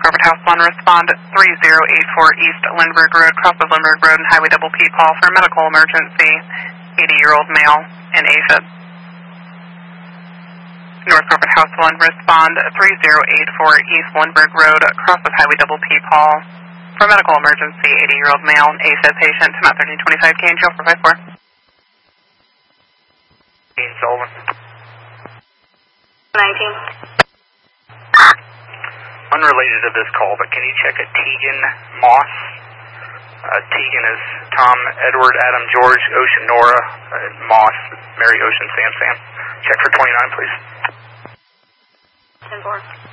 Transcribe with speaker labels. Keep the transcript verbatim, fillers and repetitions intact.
Speaker 1: Crawford House one, respond three zero eight four East Lindbergh Road, cross of Lindbergh Road and Highway double P, call for medical emergency, eighty-year-old male in AFib. North Crawford House one, respond three zero eight four East Lindbergh Road, cross of Highway double P, call for medical emergency, eighty-year-old male, AFib patient, Mount thirteen twenty-five, K and Joe four five four.
Speaker 2: Dean Sullivan.
Speaker 3: nineteen.
Speaker 2: Unrelated to this call, but can you check a Tegan Moss? Uh, Tegan is Tom, Edward, Adam, George, Ocean, Nora, uh, Moss, Mary, Ocean, Sam, Sam. Check for twenty-nine, please.
Speaker 3: ten four.